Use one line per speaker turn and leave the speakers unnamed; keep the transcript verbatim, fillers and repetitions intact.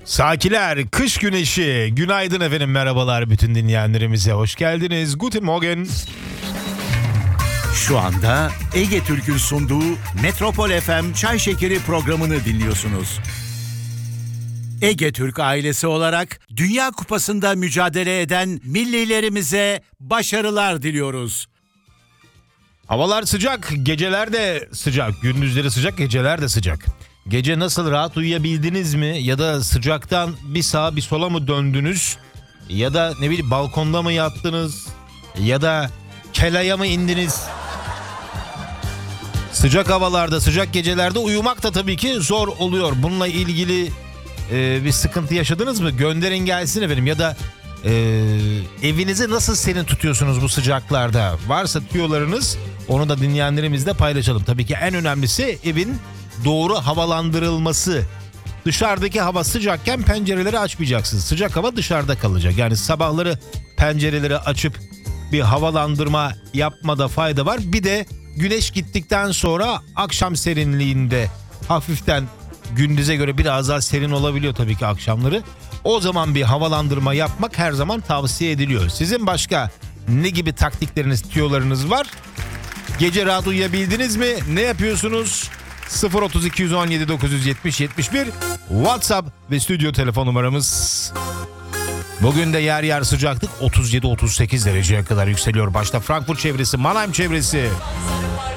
Sakiler, kış güneşi, günaydın efendim, merhabalar bütün dinleyenlerimize, hoş geldiniz. Guten Morgen.
Şu anda Ege Türk'ün sunduğu Metropol F M Çay Şekeri programını dinliyorsunuz. Ege Türk ailesi olarak Dünya Kupası'nda mücadele eden millilerimize başarılar diliyoruz.
Havalar sıcak, geceler de sıcak, gündüzleri sıcak, geceler de sıcak. Gece nasıl, rahat uyuyabildiniz mi? Ya da sıcaktan bir sağa bir sola mı döndünüz? Ya da ne bileyim balkonda mı yattınız? Ya da kelaya mı indiniz? Sıcak havalarda, sıcak gecelerde uyumak da tabii ki zor oluyor. Bununla ilgili e, bir sıkıntı yaşadınız mı? Gönderin gelsin efendim. Ya da e, evinizi nasıl serin tutuyorsunuz bu sıcaklarda? Varsa tüyolarınız, onu da dinleyenlerimizle paylaşalım. Tabii ki en önemlisi evin doğru havalandırılması. Dışarıdaki hava sıcakken pencereleri açmayacaksınız. Sıcak hava dışarıda kalacak. Yani sabahları pencereleri açıp bir havalandırma yapmada fayda var. Bir de güneş gittikten sonra akşam serinliğinde hafiften gündüze göre biraz daha serin olabiliyor tabii ki akşamları. O zaman bir havalandırma yapmak her zaman tavsiye ediliyor. Sizin başka ne gibi taktikleriniz, tüyolarınız var? Gece rahat uyuyabildiniz mi? Ne yapıyorsunuz? sıfır otuz iki on yedi dokuz yetmiş yetmiş bir WhatsApp ve stüdyo telefon numaramız. Bugün de yer yer sıcaklık otuz yedi otuz sekiz dereceye kadar yükseliyor. Başta Frankfurt çevresi, Mannheim çevresi.